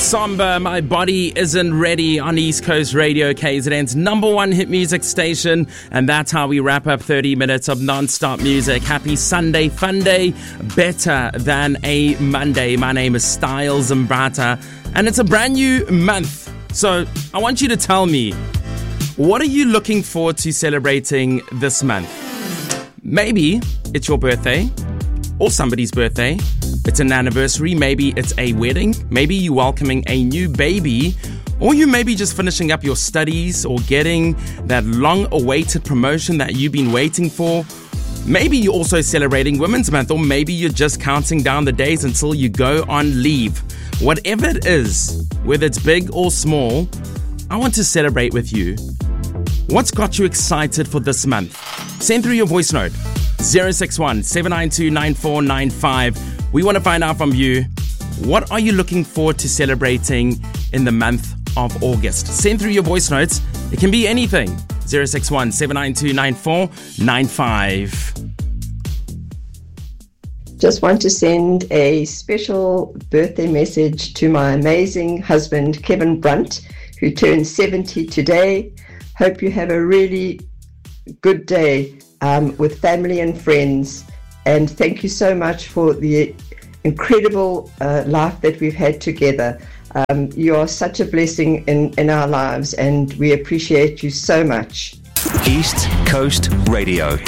Somber, My Body Isn't Ready on East Coast Radio, KZN's number one hit music station. And that's how we wrap up 30 minutes of non-stop music. Happy Sunday, fun day, better than a Monday. My name is Styles Mbrata, and it's a brand new month. So I want you to tell me, what are you looking forward to celebrating this month? Maybe it's your birthday or somebody's birthday. It's an anniversary, maybe it's a wedding, maybe you're welcoming a new baby, or you may be just finishing up your studies or getting that long-awaited promotion that you've been waiting for. Maybe you're also celebrating Women's Month, or maybe you're just counting down the days until you go on leave. Whatever it is, whether it's big or small, I want to celebrate with you. What's got you excited for this month? Send through your voice note, 061 792 9495. We want to find out from you, what are you looking forward to celebrating in the month of August? Send through your voice notes. It can be anything. 061 792 9495. Just want to send a special birthday message to my amazing husband, Kevin Brunt, who turned 70 today. Hope you have a really good day with family and friends. And thank you so much for the incredible life that we've had together. You are such a blessing in our lives, and we appreciate you so much. East Coast Radio.